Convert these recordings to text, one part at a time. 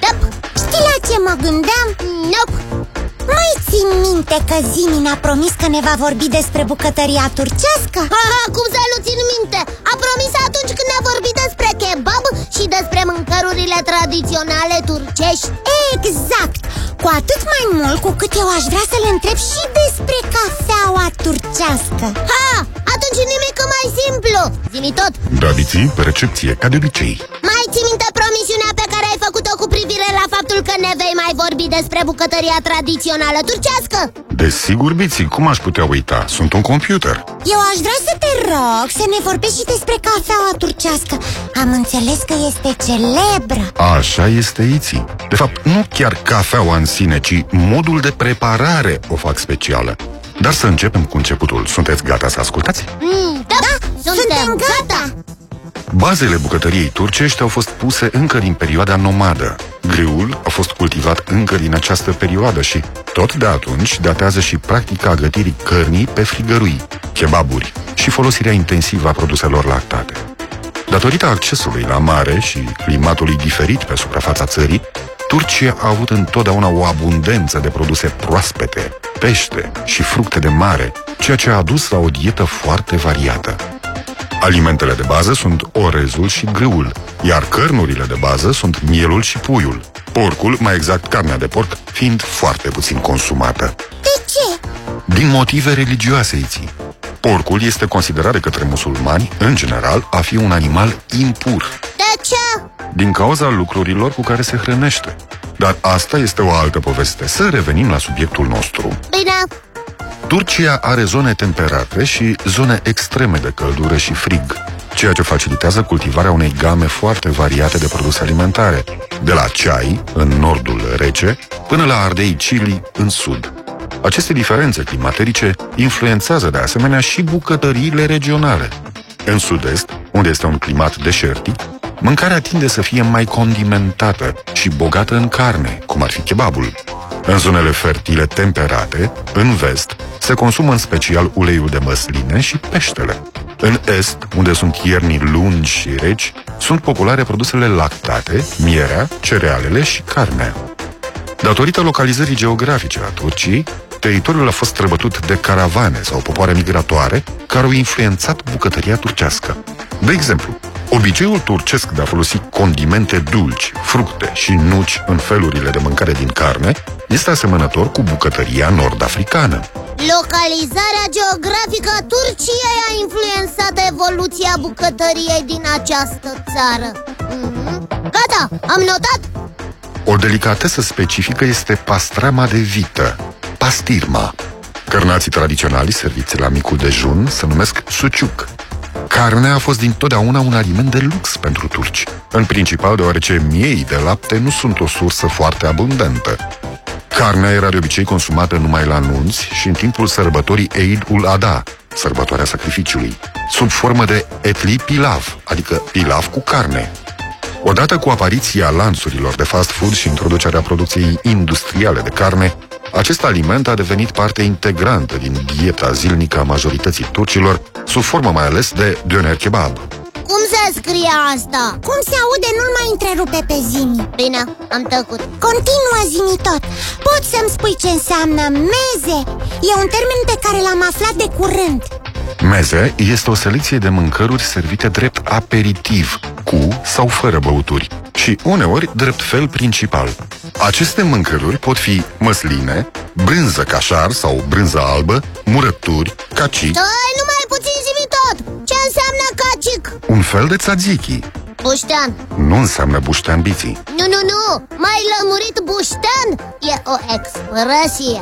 Nope. Știi la ce mă gândeam? Nope. Mai țin minte că Zimi ne-a promis că ne va vorbi despre bucătăria turcească? Cum să nu țin minte? A promis atunci când ne-a vorbit despre kebab și despre mâncărurile tradiționale turcești. Exact! Cu atât mai mult cu cât eu aș vrea să-l întreb și despre cafeaua turcească. Atunci nimic mai simplu. Zi-mi tot. Tradiții pe recepție, ca de obicei. Mai ții minte promisiunea pe care ai făcut-o cu privire la faptul că ne vei mai vorbi despre bucătăria tradițională turcească? Desigur, Biții, cum aș putea uita? Sunt un computer. Eu aș vrea să te rog să ne vorbești și despre cafeaua turcească. Am înțeles că este celebră. Așa este, Iții. De fapt, nu chiar cafeaua în sine, ci modul de preparare o fac specială. Dar să începem cu începutul. Sunteți gata să ascultați? Da, suntem gata! Bazele bucătăriei turcești au fost puse încă din perioada nomadă. Grâul a fost cultivat încă din această perioadă și tot de atunci datează și practica gătirii cărnii pe frigărui, kebaburi și folosirea intensivă a produselor lactate. Datorită accesului la mare și climatului diferit pe suprafața țării, Turcia a avut întotdeauna o abundență de produse proaspete, pește și fructe de mare, ceea ce a dus la o dietă foarte variată. Alimentele de bază sunt orezul și grâul, iar cărnurile de bază sunt mielul și puiul. Porcul, mai exact carnea de porc, fiind foarte puțin consumată. De ce? Din motive religioase, Iții. Porcul este considerat de către musulmani, în general, a fi un animal impur. De ce? Din cauza lucrurilor cu care se hrănește. Dar asta este o altă poveste. Să revenim la subiectul nostru. Bine. Turcia are zone temperate și zone extreme de căldură și frig, ceea ce facilitează cultivarea unei game foarte variate de produse alimentare, de la ceai, în nordul rece, până la ardei chili, în sud. Aceste diferențe climaterice influențează de asemenea și bucătăriile regionale. În sud-est, unde este un climat deșertic, mâncarea tinde să fie mai condimentată și bogată în carne, cum ar fi kebabul. În zonele fertile temperate, în vest, se consumă în special uleiul de măsline și peștele. În est, unde sunt ierni lungi și reci, sunt populare produsele lactate, mierea, cerealele și carnea. Datorită localizării geografice a Turciei, teritoriul a fost străbătut de caravane sau popoare migratoare care au influențat bucătăria turcească. De exemplu, obiceiul turcesc de a folosi condimente dulci, fructe și nuci în felurile de mâncare din carne este asemănător cu bucătăria nord-africană. Localizarea geografică a Turciei a influențat evoluția bucătăriei din această țară. Gata, am notat! O delicatesă specifică este pastrama de vită, pastirma. Cărnații tradiționali serviți la micul dejun se numesc suciuc. Carnea a fost dintotdeauna un aliment de lux pentru turci, în principal deoarece miei de lapte nu sunt o sursă foarte abundentă. Carnea era de obicei consumată numai la nunți și în timpul sărbătorii Eid ul-Adha, sărbătoarea sacrificiului, sub formă de etli pilav, adică pilav cu carne. Odată cu apariția lanțurilor de fast food și introducerea producției industriale de carne, acest aliment a devenit parte integrantă din dieta zilnică a majorității turcilor, sub formă mai ales de döner kebab. Cum se scrie asta? Cum se aude, nu-l mai întrerupe pe Zimi. Bine, am tăcut. Continuă, Zimi tot. Poți să-mi spui ce înseamnă meze? E un termen pe care l-am aflat de curând. Meze este o selecție de mâncăruri servite drept aperitiv, cu sau fără băuturi, și uneori drept fel principal. Aceste mâncăruri pot fi măsline, brânză cașar sau brânză albă, murături, cacic. Stai, numai puțin, zi-mi tot! Ce înseamnă cacic? Un fel de tzatziki. Buștean. Nu înseamnă buștean, Biții. Nu, mai lămurit buștean e o expresie.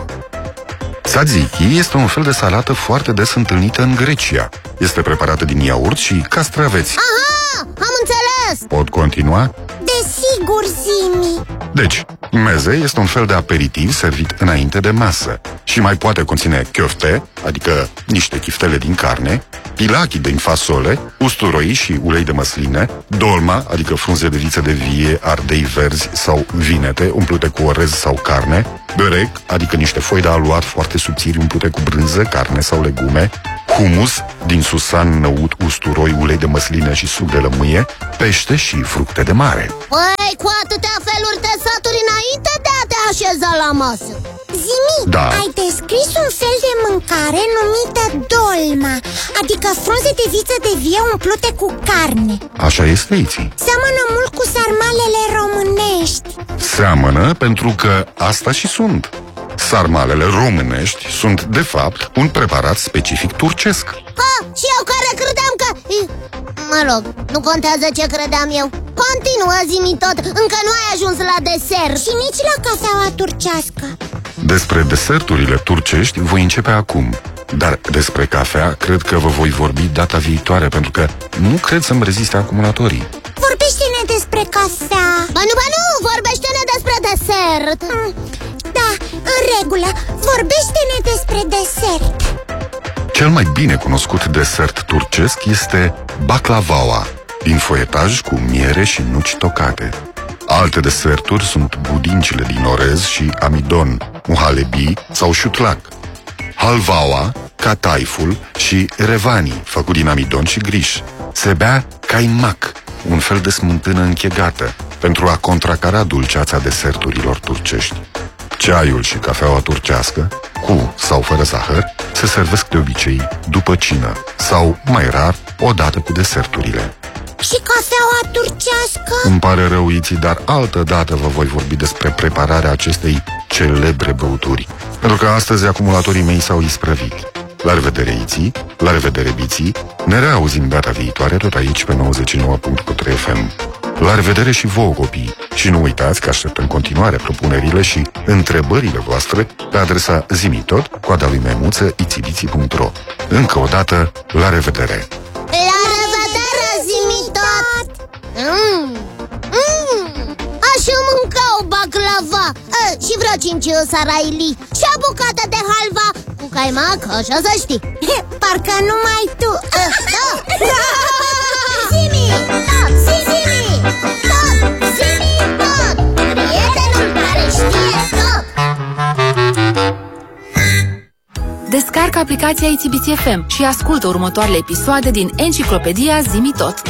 Tzatziki este un fel de salată foarte des întâlnită în Grecia. Este preparată din iaurt și castraveți. Aha, am înțeles! Pot continua? Desigur, Zimi. Deci, meze este un fel de aperitiv servit înainte de masă și mai poate conține chiofte, adică niște chiftele din carne, pilachi din fasole, usturoi și ulei de măsline, dolma, adică frunze de viță de vie, ardei verzi sau vinete umplute cu orez sau carne, börek, adică niște foi de aluat foarte subțiri umplute cu brânză, carne sau legume, humus din susan, năut, usturoi, ulei de măsline și suc de lămâie, pește și fructe de mare. Păi, cu atâtea feluri te așeza la masă. Zimi, Da. ai descris un fel de mâncare numită dolma, adică frunze de viță de vie umplute cu carne. Așa este, Iții. Seamănă mult cu sarmalele românești. Seamănă pentru că asta și sunt. Sarmalele românești sunt, de fapt, un preparat specific turcesc. Și eu care credeam că... Mă rog, nu contează ce credeam eu. Continuă, zi-mi tot, încă nu ai ajuns la desert. Și nici la cafeaua turcească. Despre deserturile turcești voi începe acum. Dar despre cafea cred că vă voi vorbi data viitoare, pentru că nu cred să-mi reziste acumulatorii. Vorbește-ne despre cafea. Ba nu, vorbește-ne despre desert. Da, în regulă, vorbește-ne despre desert. Cel mai bine cunoscut desert turcesc este baklavaua, din foietaj cu miere și nuci tocate. Alte deserturi sunt budincile din orez și amidon, muhalebi sau șutlac. Halvaua, cataiful și revani, făcut din amidon și griș. Se bea caimac, un fel de smântână închegată, pentru a contracara dulceața deserturilor turcești. Ceaiul și cafeaua turcească, cu sau fără zahăr, se servesc de obicei după cină sau, mai rar, odată cu deserturile. Și cafeaua turcească? Îmi pare rău, Iții, dar altă dată vă voi vorbi despre prepararea acestei celebre băuturi, pentru că astăzi acumulatorii mei s-au isprăvit. La revedere, Iții, la revedere, Biții, ne reauzim data viitoare tot aici pe 99.3 FM. La revedere și vouă, copii, și nu uitați că aștept în continuare propunerile și întrebările voastre pe adresa zimitot@ițibiții.ro. Încă o dată, la revedere! La revedere, zi-mi tot! Aș mânca o baklava și vreo 5 saraili și o bucată de halva cu caimac, așa să știi. Parcă numai tu. Zimi tot, zimi tot, zimi tot, prietenul care știe tot. Descarcă aplicația ITBC FM și ascultă următoarele episoade din Enciclopedia Zimi Tot.